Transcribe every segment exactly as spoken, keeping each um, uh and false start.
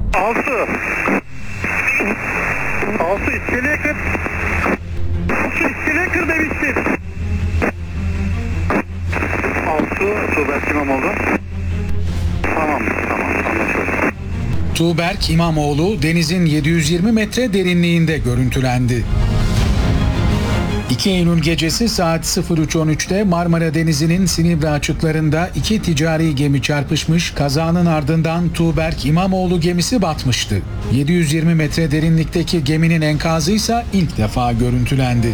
Altı. Altı iskeleye kır. Altı iskeleye kır demiştim. Altı Tuğberk İmamoğlu. Tamam tamam anlaşıldı. Tuğberk İmamoğlu denizin yedi yüz yirmi metre derinliğinde görüntülendi. iki Eylül gecesi saat sıfır üç on üçte Marmara Denizi'nin Silivri açıklarında iki ticari gemi çarpışmış, kazanın ardından Tuğberk İmamoğlu gemisi batmıştı. yedi yüz yirmi metre derinlikteki geminin enkazı ise ilk defa görüntülendi.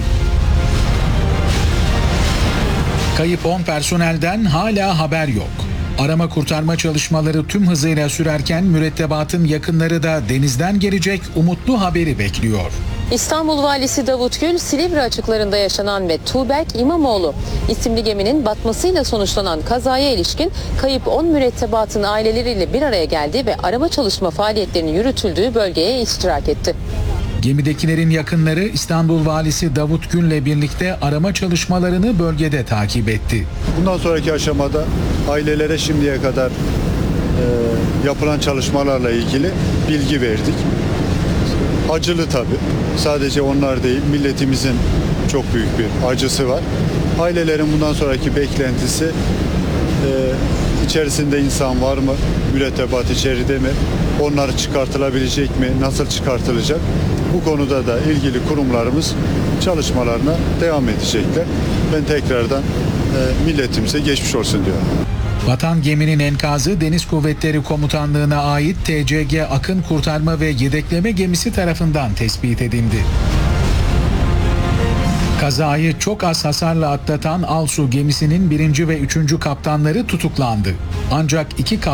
Kayıp on personelden hala haber yok. Arama kurtarma çalışmaları tüm hızıyla sürerken mürettebatın yakınları da denizden gelecek umutlu haberi bekliyor. İstanbul Valisi Davut Gül, Silivri açıklarında yaşanan ve Tuğberk İmamoğlu isimli geminin batmasıyla sonuçlanan kazaya ilişkin kayıp on mürettebatın aileleriyle bir araya geldi ve arama çalışma faaliyetlerinin yürütüldüğü bölgeye iştirak etti. Gemidekilerin yakınları İstanbul Valisi Davut Gül'le birlikte arama çalışmalarını bölgede takip etti. Bundan sonraki aşamada ailelere şimdiye kadar e, yapılan çalışmalarla ilgili bilgi verdik. Acılı tabii. Sadece onlar değil, milletimizin çok büyük bir acısı var. Ailelerin bundan sonraki beklentisi e, içerisinde insan var mı? Mürettebat içeride mi? Onlar çıkartılabilecek mi? Nasıl çıkartılacak? Bu konuda da ilgili kurumlarımız çalışmalarına devam edecekler. Ben tekrardan e, milletimize geçmiş olsun diyorum. Batan geminin enkazı Deniz Kuvvetleri Komutanlığı'na ait T C G Akın Kurtarma ve Yedekleme Gemisi tarafından tespit edildi. Kazayı çok az hasarla atlatan Alsu gemisinin birinci ve üçüncü kaptanları tutuklandı. Ancak iki kaptan